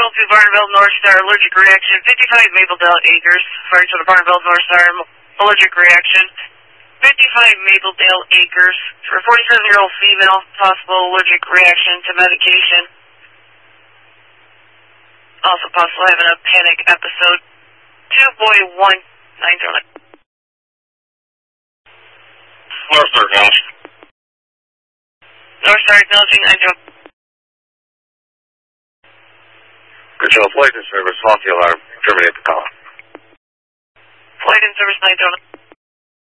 to Barnville North Star, allergic reaction. 55 Mapledale Acres, fire to the Barnville North Star, allergic reaction. 55 Mapledale Acres for a 47-year-old female, possible allergic reaction to medication. Also possible having a panic episode. 2 boy 1 909. North Star acknowledged. North Star acknowledging 909. Good job, flight and service, faulty alarm. Terminate the call. Flight and service 909.